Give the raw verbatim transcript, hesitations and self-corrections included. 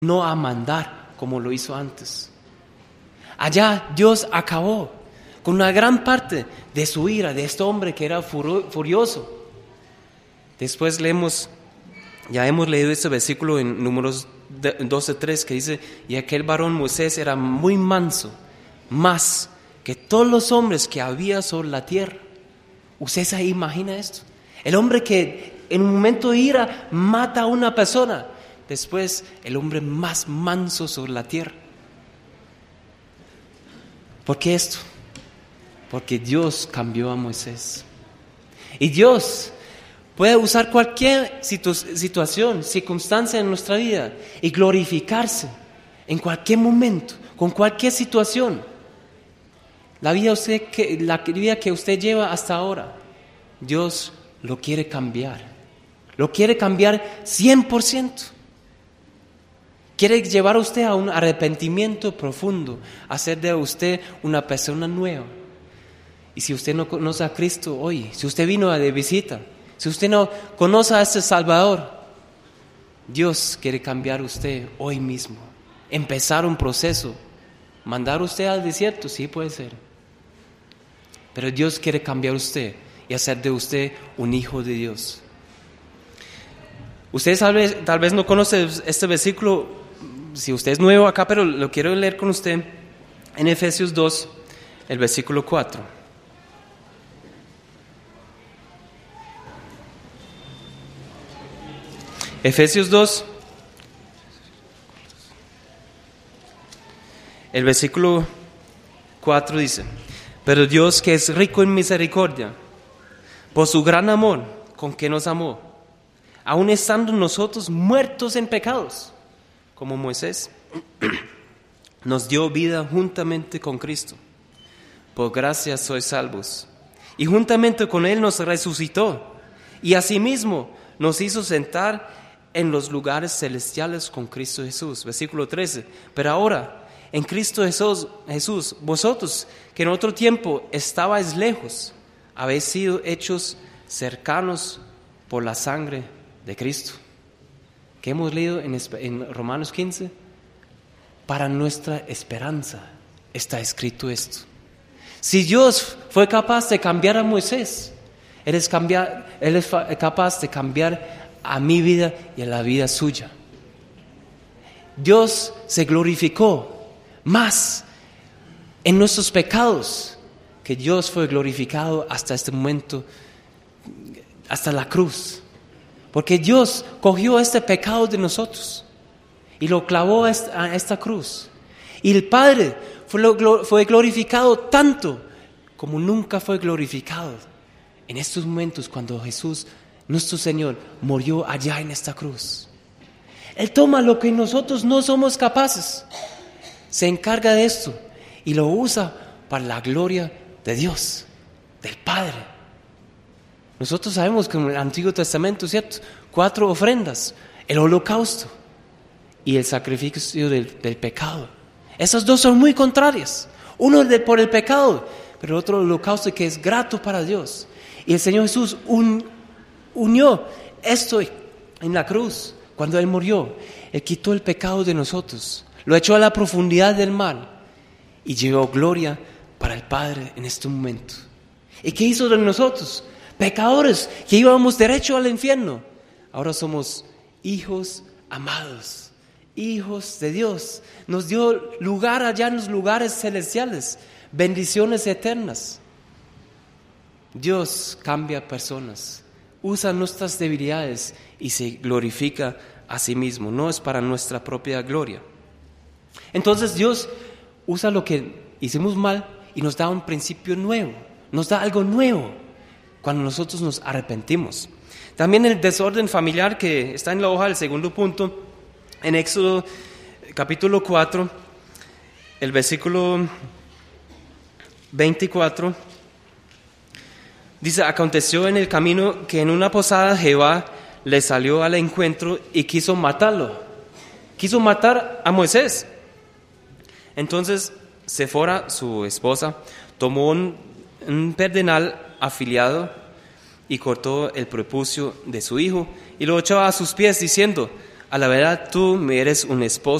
no a mandar como lo hizo antes. Allá Dios acabó con una gran parte de su ira, de este hombre que era furioso. Después leemos, ya hemos leído este versículo en Números doce tres que dice: y aquel varón Moisés era muy manso, más que todos los hombres que había sobre la tierra. ¿Usted se imagina esto? El hombre que en un momento de ira mata a una persona, después el hombre más manso sobre la tierra. ¿Por qué esto? Porque Dios cambió a Moisés. Y Dios puede usar cualquier situ- situación, circunstancia en nuestra vida y glorificarse en cualquier momento, con cualquier situación. La vida, usted que, la vida que usted lleva hasta ahora, Dios lo quiere cambiar. Lo quiere cambiar cien por ciento. Quiere llevar a usted a un arrepentimiento profundo, hacer de usted una persona nueva. Y si usted no conoce a Cristo hoy, si usted vino de visita, si usted no conoce a este Salvador, Dios quiere cambiar a usted hoy mismo. Empezar un proceso. ¿Mandar a usted al desierto? Sí, puede ser. Pero Dios quiere cambiar a usted y hacer de usted un hijo de Dios. Usted tal vez, tal vez no conoce este versículo, si usted es nuevo acá, pero lo quiero leer con usted en Efesios dos, el versículo cuatro. Efesios dos, el versículo cuatro dice: pero Dios, que es rico en misericordia, por su gran amor con que nos amó, aun estando nosotros muertos en pecados, como Moisés, nos dio vida juntamente con Cristo. Por gracia sois salvos. Y juntamente con Él nos resucitó, y asimismo nos hizo sentar en los lugares celestiales con Cristo Jesús. Versículo trece. Pero ahora, en Cristo Jesús, Jesús, vosotros que en otro tiempo estabais lejos, habéis sido hechos cercanos por la sangre de Cristo. ¿Qué hemos leído en, en Romanos quince? Para nuestra esperanza está escrito esto. Si Dios fue capaz de cambiar a Moisés, Él es, cambiar, él es capaz de cambiar a mi vida y a la vida suya. Dios se glorificó más en nuestros pecados que Dios fue glorificado hasta este momento, hasta la cruz. Porque Dios cogió este pecado de nosotros y lo clavó a esta, a esta cruz. Y el Padre fue, fue glorificado tanto como nunca fue glorificado en estos momentos cuando Jesús, nuestro Señor, murió allá en esta cruz. Él toma lo que nosotros no somos capaces, se encarga de esto y lo usa para la gloria de Dios, del Padre. Nosotros sabemos que en el Antiguo Testamento, ¿cierto? Cuatro ofrendas: el holocausto y el sacrificio del, del pecado. Esas dos son muy contrarias. Uno de, por el pecado, pero otro el holocausto que es grato para Dios. Y el Señor Jesús un, unió esto en la cruz. Cuando Él murió, Él quitó el pecado de nosotros, lo echó a la profundidad del mar y llevó gloria para el Padre en este momento. ¿Y qué hizo de nosotros? Pecadores que íbamos derecho al infierno, ahora somos hijos amados, hijos de Dios. Nos dio lugar allá en los lugares celestiales, bendiciones eternas. Dios cambia personas, usa nuestras debilidades y se glorifica a sí mismo. No es para nuestra propia gloria. Entonces Dios usa lo que hicimos mal y nos da un principio nuevo, nos da algo nuevo cuando nosotros nos arrepentimos. También el desorden familiar que está en la hoja del segundo punto, en Éxodo capítulo cuatro, el versículo veinticuatro, dice: aconteció en el camino que en una posada Jehová le salió al encuentro y quiso matarlo, quiso matar a Moisés. Entonces Sefora, su esposa, tomó un, un pedernal afilado y cortó el prepucio de su hijo y lo echó a sus pies diciendo: a la verdad tú me eres un esposo